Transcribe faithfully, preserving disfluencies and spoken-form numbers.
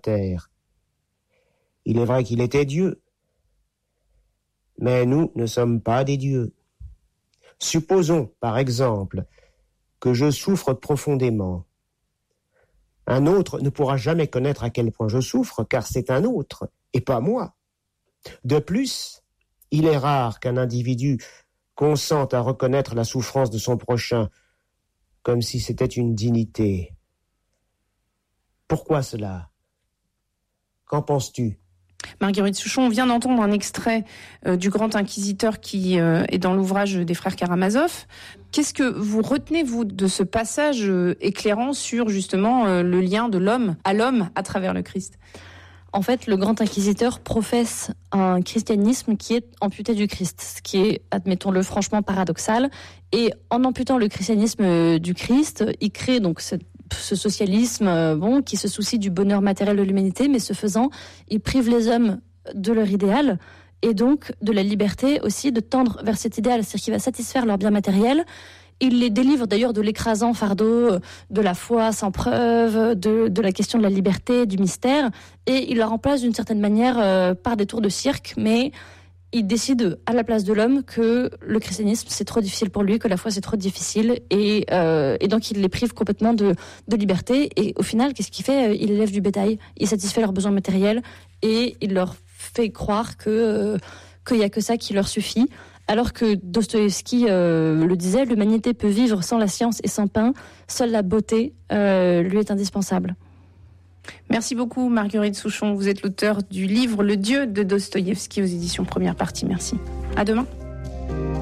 terre. Il est vrai qu'il était Dieu, mais nous ne sommes pas des dieux. Supposons, par exemple, que je souffre profondément. Un autre ne pourra jamais connaître à quel point je souffre, car c'est un autre, et pas moi. De plus, il est rare qu'un individu consente à reconnaître la souffrance de son prochain, comme si c'était une dignité. Pourquoi cela ? Qu'en penses-tu ? Marguerite Souchon, on vient d'entendre un extrait euh, du Grand Inquisiteur qui euh, est dans l'ouvrage des frères Karamazov. Qu'est-ce que vous retenez, vous, de ce passage euh, éclairant sur justement euh, le lien de l'homme à l'homme à travers le Christ ? En fait, le Grand Inquisiteur professe un christianisme qui est amputé du Christ, ce qui est, admettons-le, franchement paradoxal. Et en amputant le christianisme du Christ, il crée donc cette ce socialisme bon, qui se soucie du bonheur matériel de l'humanité, mais ce faisant, il prive les hommes de leur idéal et donc de la liberté aussi de tendre vers cet idéal, c'est-à-dire qu'il va satisfaire leurs biens matériels. Il les délivre d'ailleurs de l'écrasant fardeau de la foi sans preuve, de, de la question de la liberté, du mystère, et il la remplace d'une certaine manière euh, par des tours de cirque, mais il décide à la place de l'homme que le christianisme c'est trop difficile pour lui, que la foi c'est trop difficile, et, euh, et donc il les prive complètement de, de liberté. Et au final, qu'est-ce qu'il fait ? Il élève du bétail, il satisfait leurs besoins matériels et il leur fait croire que euh, qu'il y a que ça qui leur suffit. Alors que Dostoïevski euh, le disait, l'humanité peut vivre sans la science et sans pain, seule la beauté euh, lui est indispensable. Merci beaucoup Marguerite Souchon, vous êtes l'auteur du livre Le Dieu de Dostoïevski aux éditions Première Partie. Merci. À demain.